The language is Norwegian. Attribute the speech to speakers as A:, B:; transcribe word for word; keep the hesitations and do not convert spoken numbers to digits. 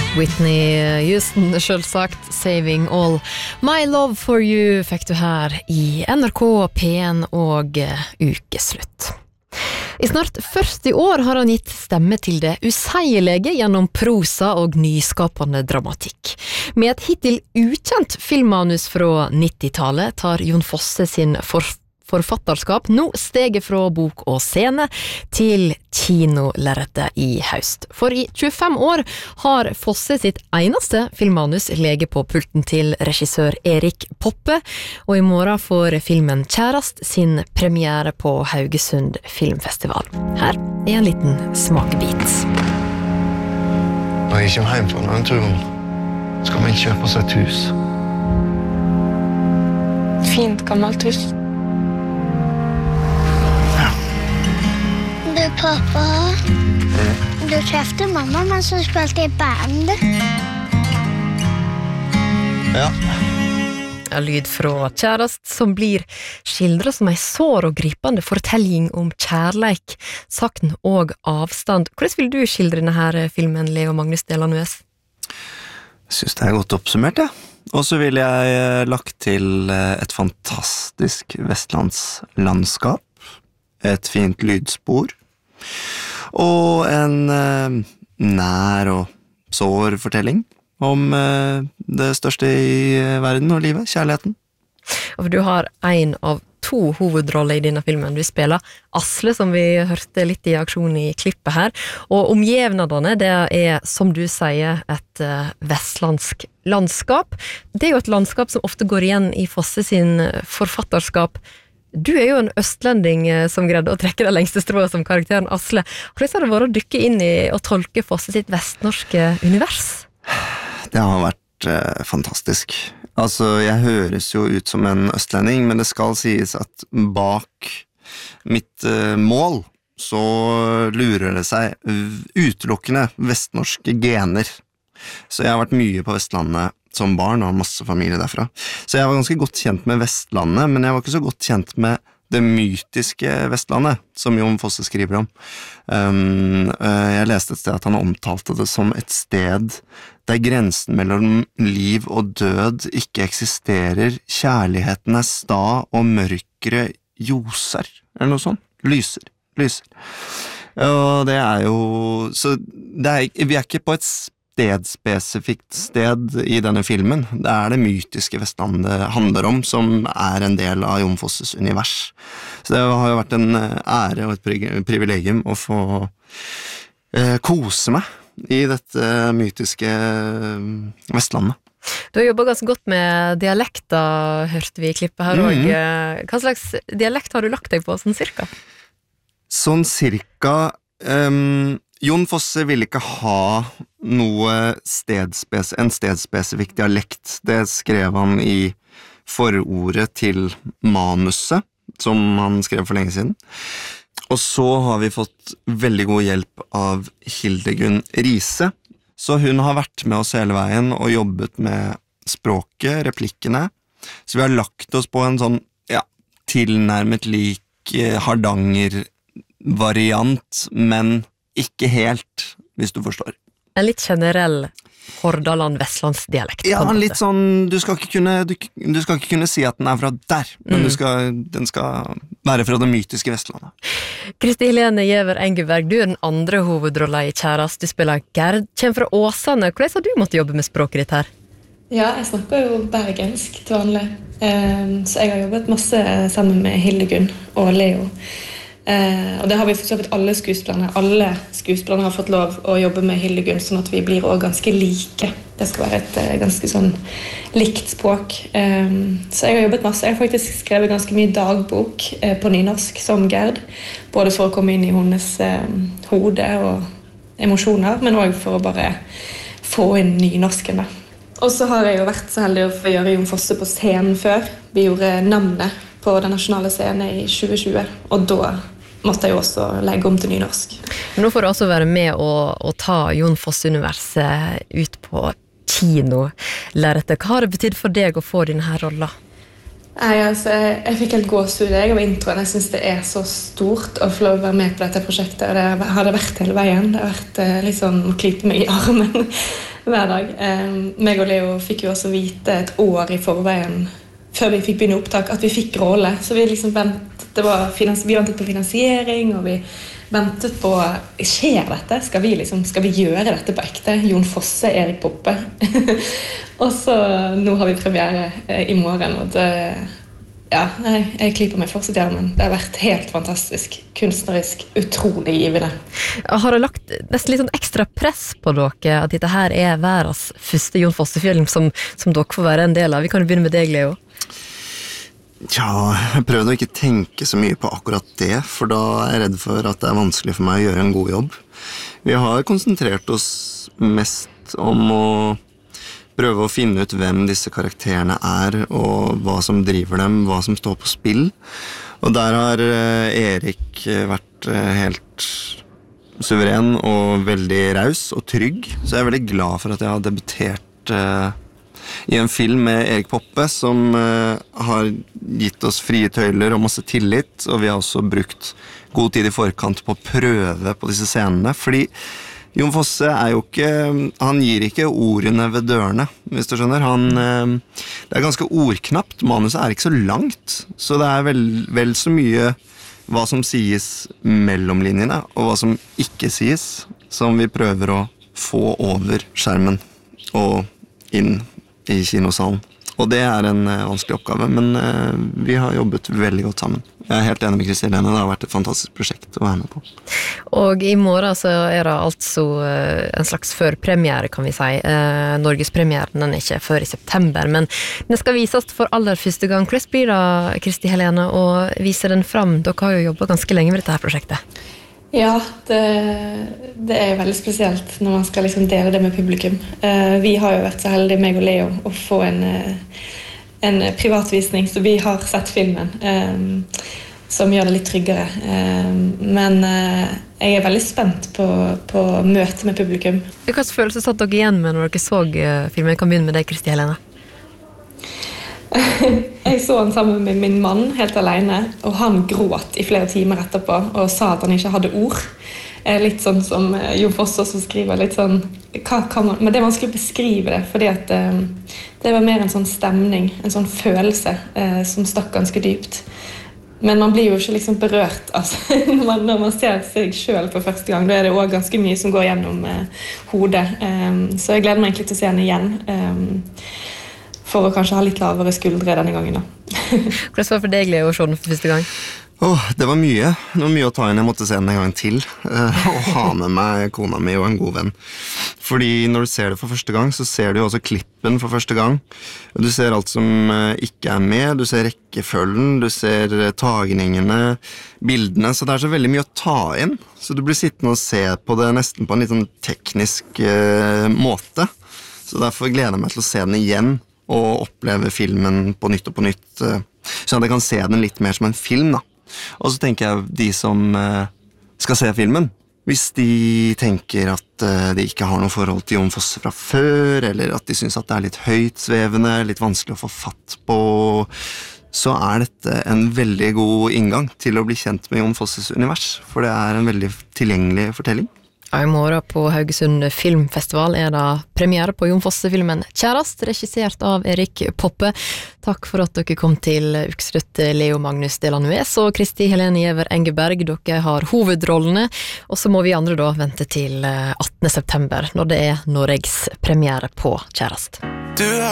A: Whitney Houston, selvsagt, Saving All My Love For You fikk du her i N R K, P en og ukeslutt. I snart førti år har han gitt stemme til det useilige gjennom prosa og nyskapende dramatikk. Med et hittil ukjent filmmanus fra nittitallet tar Jon Fosse sin forfatterskap forfatterskap nå steget fra bok og scene til kinolerretet i høst. For i tjuefem år har Fosse sitt eneste filmmanus lege på pulten til regissør Erik Poppe, og i morgen får filmen Kjærast sin premiere på Haugesund Filmfestival. Her er en liten smakebit.
B: Når jeg kommer hjem fra denne turen, skal man kjøpe seg et hus.
C: Fint, gammelt hus.
D: Du, pappa, du trefte mamma mens hun spilte i band.
B: Ja.
A: Ja, lyd fra Kjærast, som blir skildret som en sår og gripende fortelling om kjærleik, sakten og avstand. Hvordan vil du skildre denne her filmen, Leo Magnus Delanøs?
E: Jeg synes det er godt oppsummert, ja. Og så vil jeg lagt til et fantastisk vestlandslandskap, et fint lydspor, og en eh, nær og sår fortelling om eh, det største i verden og livet, kjærligheten.
A: Og for du har en av to hovedroller i denne filmen. Du spiller Asle, som vi hørte litt i aksjon i klippet her, og omgjevnadene, det er, som du sier, et uh, vestlandsk landskap. Det er jo et landskap som ofte går igjen i Fosse sin forfatterskap. Du er jo en østlending som greide å trekke det lengste strået som karakteren Asle. Hvordan har det vært å dykke inn i og tolke Fosse sitt vestnorske univers?
E: Det har vært eh, fantastisk. Altså, jeg høres jo ut som en østlending, men det skal sies at bak mitt eh, mål så lurer det seg utelukkende vestnorske gener. Så jeg har vært mye på Vestlandet som barn og har masse familie derfra. Så jeg var ganske godt kjent med Vestlandet, men jeg var ikke så godt kjent med det mytiske Vestlandet, som Jon Fosse skriver om. Um, jeg leste et sted at han omtalte det som et sted der grensen mellom liv og død ikke eksisterer, kjærligheten er sta og mørkere ljoser, eller noe sånt. Lyser, lyser. Og det er jo, så det er, vi er ikke på et stedspesifikt sted i denne filmen. Det er det mytiske Vestlandet det handler om, som er en del av Jon Fosses univers. Så det har jo vært en ære og et privilegium å få eh, kose meg i dette mytiske Vestlandet.
A: Du har jobbet ganske godt med dialekter, hørte vi i klippet her også. Mm. Hva slags dialekt har du lagt deg på, sånn cirka?
E: Sånn cirka... Um, Jon Fosse ville ikke ha noe stedspes- en stedspesifikk dialekt. Det skrev han i forordet til manuset, som han skrev for lenge siden. Og så har vi fått veldig god hjelp av Hildegunn Riise. Så hun har vært med oss hele veien og jobbet med språket, replikkene. Så vi har lagt oss på en sånn, ja, tilnærmet lik Hardanger variant, men ikke helt, hvis du forstår.
A: En litt generell Hordaland-Vestlandsdialekt.
E: Ja, litt sånn, du skal ikke kunne, du, du skal ikke kunne si at den er fra der, men mm. du skal, den skal være fra det mytiske Vestlandet.
A: Kristi Helene Gjæver Engeberg, du er den andre hovedrollen i Kjærast. Du spiller Gerd, kommer fra Åsane. Hvordan har du måttet jobbe med språket ditt her?
C: Ja, jeg snakker jo bergensk til vanlig, så jeg har jobbet masse sammen med Hildegunn og Leo. Eh, og det har vi for så vidt alle skuespillerne. Alle skuespillerne har fått lov å jobbe med Hildegunn, sånn at vi blir også ganske like. Det skal være et eh, ganske sånn likt språk. Eh, så jeg har jobbet masse. Jeg har faktisk skrevet ganske mye dagbok eh, på nynorsk som Gerd. Både for å komme inn i hennes eh, hode og emosjoner, men også for å bare få inn nynorsken. Og så har jeg jo vært så heldig å få gjøre Jon Fosse på scenen før. Vi gjorde navnet på den nasjonale scenen i tjue tjue, og da måtte jeg jo også legge om til nynorsk.
A: Men nå får du også være med å, å ta Jon Fosse-universet ut på kinolerretet. Hva har det betydd for deg å få denne rollen?
C: Nei, altså, jeg, jeg fikk helt gåsehud jeg av introen. Jeg synes det er så stort å få lov å være med på dette prosjektet. Og det har det vært hele veien. Det har vært litt sånn å klype meg i armen. hver dag. Eh, meg og Leo fikk jo også vite et år i forveien, før vi fikk begynne opptak, at vi fikk rolle. Så vi liksom ventet, det var finans, vi ventet på finansiering, og vi ventet på, skjer dette? Skal vi, liksom, skal vi gjøre dette på ekte? Jon Fosse, Erik Poppe. Og så, nå har vi premiere eh, i morgen, og det, ja, nei, jeg klipper meg fortsatt i armen. Det har vært helt fantastisk, kunstnerisk, utrolig givende.
A: Har det lagt nesten litt sånn ekstra press på dere, at dette her er verdens første Jon Fosse-film som, som dere får være en del av? Vi kan jo begynne med deg, Leo.
E: Ja, jeg prøvde å ikke tenke så mye på akkurat det, for da er jeg redd for at det er vanskelig for meg å gjøre en god jobb. Vi har konsentrert oss mest om å prøve å finne ut hvem disse karakterene er, og hva som driver dem, hva som står på spill. Og der har Erik vært helt suveren og veldig raus og trygg, så jeg er veldig glad for at jeg har debutert i en film med Erik Poppe, som uh, har gitt oss frie tøyler og masse tillit, og vi har også brukt god tid i forkant på å prøve på disse scenene, fordi Jon Fosse er jo ikke, han gir ikke ordene ved dørene, hvis du skjønner. Han, uh, det er ganske ordknapt, manuset er ikke så langt, så det er vel, vel så mye hva som sies mellom linjene, og hva som ikke sies, som vi prøver å få over skjermen og inn i kinosalen. Og det er en uh, vanskelig oppgave, men uh, vi har jobbet veldig godt sammen. Jeg er helt enig med Kristi Helene, det har vært et fantastisk prosjekt å være med på.
A: Og i morgen så er det altså uh, en slags førpremiere, kan vi si. Uh, Norgespremieren, den er ikke før i september, men den skal vises for aller første gang. Hvordan blir det, Kristi Helene, å vise den fram? Dere har jo jobbet ganske lenge med dette her prosjektet.
C: Ja, det, det er veldig spesielt når man skal liksom dele det med publikum. Eh, vi har jo vært så heldige, meg og Leo, å få en, en privatvisning, så vi har sett filmen, eh, som gjør det litt tryggere. Eh, men eh, jeg er veldig spent på, på møte med publikum.
A: Hva følelse satt dere igjen med når dere så filmen? Jeg kan begynne med deg, Kristi Helene.
C: Jeg så han sammen med min mann helt alene, og han gråt i flere timer etterpå og sa at han ikke hadde ord. Litt sånn som Jon Fosse også skriver, litt sånn, hva kan man, men det er vanskelig å beskrive det, fordi at eh, det var mer en sånn stemning, en sånn følelse eh, som stakk ganske dypt. Men man blir jo ikke liksom berørt, altså, når, man, når man ser seg selv for første gang, da er det også ganske mye som går gjennom eh, hodet. Eh, så jeg gleder meg egentlig til å se henne igjen. Eh, for å kanskje ha litt lavere skuldre denne gangen da.
A: Hvordan var det for deg, Leo, å se den for første gang?
E: Åh, det var mye. Det var mye å ta inn. Jeg måtte se den en gang til. Uh, og ha med meg kona mi og en god venn. Fordi når du ser det for første gang, så ser du jo også klippen for første gang. Du ser alt som uh, ikke er med. Du ser rekkefølgen, du ser uh, tagningene, bildene. Så det er så veldig mye å ta inn. Så du blir sittende og se på det nesten på en litt sånn teknisk uh, måte. Så derfor gleder jeg meg til å se den igjen og oppleve filmen på nytt og på nytt, sånn at jeg kan se den litt mer som en film da. Og så tenker jeg de som skal se filmen, hvis de tenker at de ikke har noe forhold til Jon Fosse fra før, eller at de synes at det er litt høytsvevende, litt vanskelig å få fatt på, så er dette en veldig god inngang til å bli kjent med Jon Fosses univers, for det er en veldig tilgjengelig fortelling.
A: I morgen på Haugesund Filmfestival er det premiere på Jon Fosse-filmen Kjærast, regissert av Erik Poppe. Takk for at dere kom til Ukeslutt, Leo Magnus Delanues og Kristi Helene Giæver Engeberg. Dere har hovedrollene, og så må vi andre da vente til attende september, når det er Norges premiere på Kjærast.